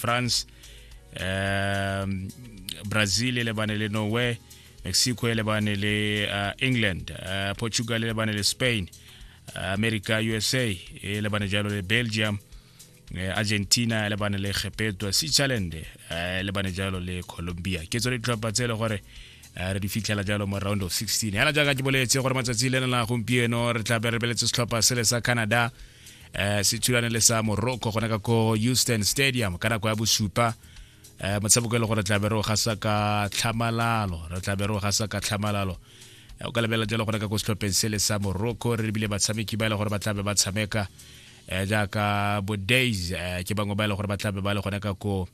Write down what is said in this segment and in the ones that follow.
France, Brazil e lebane le Norway, Mexico e lebane le England, Portugal e lebane le Spain, America USA e lebane jalo le Belgium, Argentina e lebane le Gepeto, Switzerland e lebane jalo le Colombia. Ke tsone ditlhopha tse le gore re di fitlhela jalo mo round of 16. Yana jaaka ke boletse gore matsatsi le la gompieno re tla be re beletse setlhopha se le sa Canada se thulane le sa Morocco gona ka ko Houston Stadium kana kwa bosupa. Motshameko le gore tla be re ga sa ka tlhamalalo, re tla be re ga sa ka tlhamalalo. O ka lebela jalo gona ka go setlhopheng se le sa Morocco re bile batshameki ba le gore ba tla be ba tshameka jaaka bo days ke bangwe ba le gore ba tla be ba le gona ka ko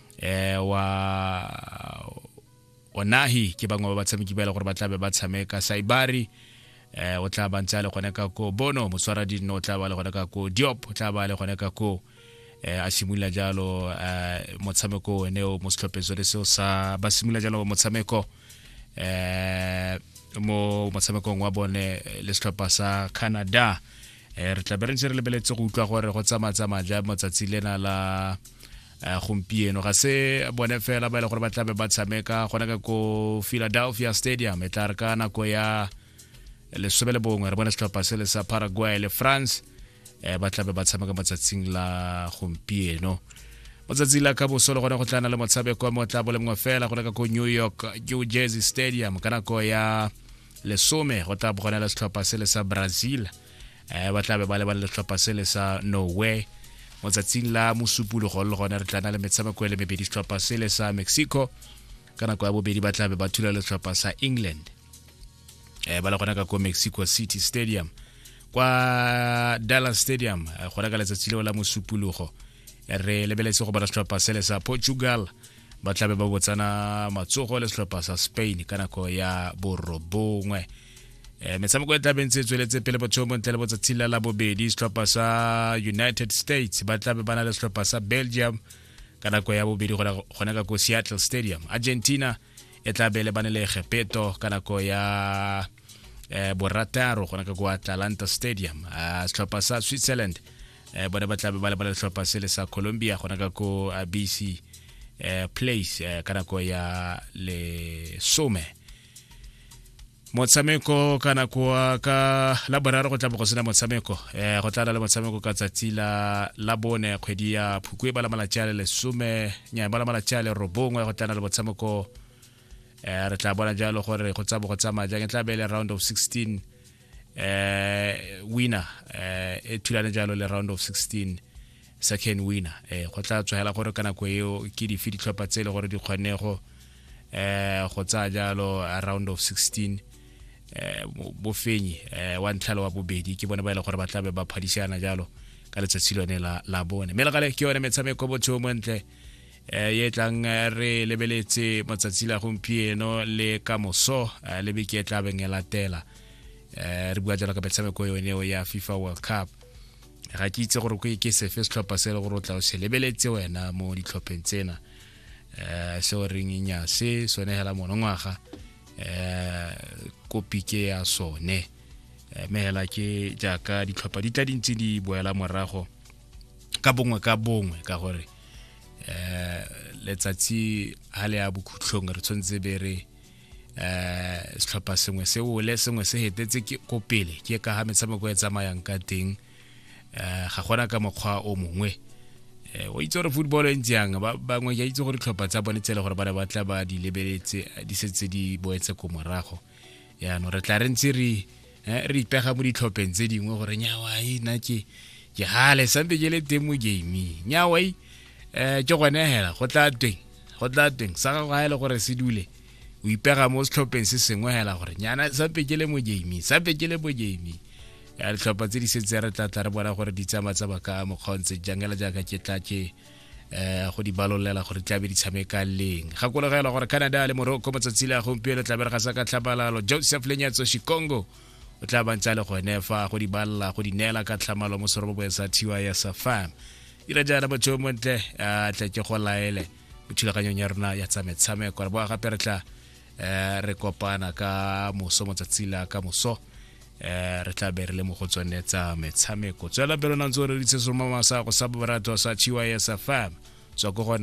Onahi ke bangwe ba batshameki ba le gore ba tla be ba tshameka Saibari o tla ba ntse le gone ka ko Bono Moswara dino tla ba le gone ka ko Diop o tla ba le gone ka ko a simula jalo motshameko ene o moslopetso le seo sa ba simula jalo motshameko mo motshamekong wa bone le setlhopha sa Canada. Re tla be re ntse re lebeletse go utlwa gore go tsamaya ja motsatsi lena la gompieno ga se bone fela ba ile gore ba tla be ba tshameka gona ka ko Philadelphia Stadium e tla re ka nako ya lesome le bongwe re bone setlhopha se le sa Paraguay le France ba tla be ba tshameka motsatsing la gompieno. Motsatsi la ka bosolo gona go tlana le motshameko mo tla bole mongwe fela gona ka ko New Jersey Stadium kana ko ya lesome go tla bogona le setlhopha se le sa Brazil ba tla be ba le setlhopha se le sa Norway. Motsatsing la mosupologo le gona re tlana le metshameko le mebedi setlhopha se le sa Mexico kana kwa bobedi ba tla be ba thula le setlhopha sa England ba le gona ka ko Mexico City Stadium. Kwa Dallas Stadium gona ka letsatsi le la mosupologo re lebeletse go ba setlhopha se le sa Portugal ba tla be ba botsana matsogo le setlhopha sa Spain kana ko ya borobongwe. Metshameko e tla bentse tsweletse pele batho mo ntele botsatsi la bobedi setlhopha sa United States ba tla be bana le setlhopha sa Belgium kana ko ya bobedi gona ka ko Seattle Stadium. Argentina e tla be le bana le Gepeto kana ko ya borataro gona ka ko Atlanta Stadium. Setlhopha sa Switzerland bona ba tla be ba le setlhopha se le sa Colombia gona ka ko BC Place kana ko ya le Some. Motshameko kana kwa ka la boraro go tla bo go sena motshameko go tla le motshameko ka tsatsi la bone kgwedi ya Phukwe ba la malatjale le some nya ba la malatjale robongwe go tla le motshameko re tla bona jalo gore go tsamaya jang tla be le round of 16 winner e thulane jalo le round of 16 second winner go tla tswela gore kana go eo ke di fidi tlhopha tsele gore di kgonego go tsa jalo round of 16 bofenyi wa ntlhalo wa bobedi ke bone ba ile gore ba tla be ba phadisana jalo ka letsatsi lone la bone. Mme le gale ke yone metshameko botho montle ye tlang re lebeletse motsatsi la gompieno le kamoso le be ke tla bengela tela re bua jalo ka metshameko yone ya FIFA World Cup. Ga ke itse gore ke se first club se le gore o tla o se lebeletse wena mo ditlhopheng tsena se o reng nya se sone hela monongwaga kopi ke ya sone mehela ke jaaka ditlhopha di tla dintsi di boela morago ka bongwe ka gore letsatsi hale ya bokhutlong re tshwantse be re setlhopha sengwe se sengwe se hetetse ke kopele ke ka ha metshameko e tsamayang ka teng ga gona ka mokgwa o mongwe o itse gore football e ntseang bangwe ya itse gore ditlhopha tsa bone tsele gore ba tla ba di lebeletse di setse di boetse ko morago ya no re tla re ntse re ipega mo ditlhopheng tse dingwe gore nyawa ina ke hale sampe ke le teng mo game nyawa ke gone hela go tla teng sa ga ile gore se dule o ipega mo setlhopheng se sengwe hela gore nyana sampe ke le mo game ya ditlhopha tse di setse re tla re bona gore di tsama tsa baka mo kgontse jangela jaaka ke tla ke go di balolela gore tla be di tshameka leng ga kolegela gore Canada le Morocco motsatsi la gompieno tla be re ga sa ka tlhabalalo Joseph Lenyatso Shikongo o tla bantsa le go nefa go di balla go di nela ka tlhamalo mo sorobo sa thiwa ya Safam ira jana botho montle tla ke go laele bothulaganyo ya rona ya tsametsame kwa bo gape re tla re kopana ka moso motsatsi la ka moso re tla be re le mo go tsonetsa metshameko tswela pele na ntse re ditse soma masa go sa borato sa thiwa ya Safam so go